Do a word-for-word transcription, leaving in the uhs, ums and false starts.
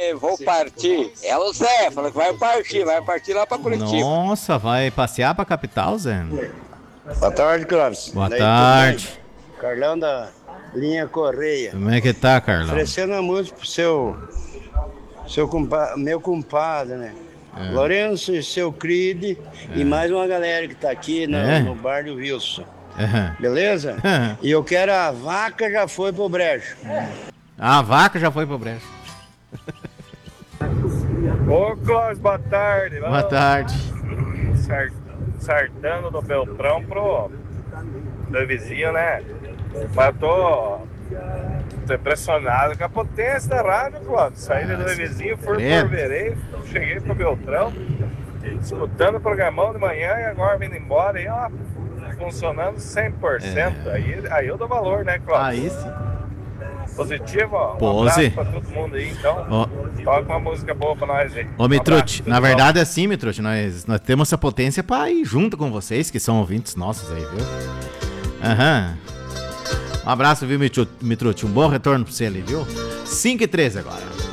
Ei, vou partir. É o Zé, falou que vai partir, vai partir lá pra Curitiba. Nossa, vai passear pra capital, Zé? Boa tarde, Clóvis. Boa Daí, tarde. tudo bem? Carlão da linha Correia. Como é que tá, Carlão? Oferecendo a música pro seu, seu compa, meu compadre, né? É. Lourenço e seu Creed É. e mais uma galera que tá aqui no, É. no bar do Wilson. É. Beleza? É. E eu quero a vaca já foi pro brejo. A vaca já foi pro brejo. Ô, Clóvis, boa tarde. Boa tarde. Sar- Sartando do Beltrão pro do vizinho, né? Mas tô, tô impressionado com a potência da rádio, Clóvis. Saí do vizinho, fui credo. por Verei, cheguei pro Beltrão, escutando o programão de manhã e agora vindo embora aí, ó, funcionando cem por cento. É. Aí, aí eu dou valor, né, Clóvis? Aí sim. Positivo, ó. Um Pose. abraço pra todo mundo aí, então. Ó. Toca uma música boa pra nós aí. Ô, Um Mitrute, abraço, na tudo verdade é assim, Mitrute, nós, nós temos essa potência pra ir junto com vocês, que são ouvintes nossos aí, viu? Aham. Um abraço, viu, Mitrute? Um bom retorno pra você ali, viu? cinco e treze agora.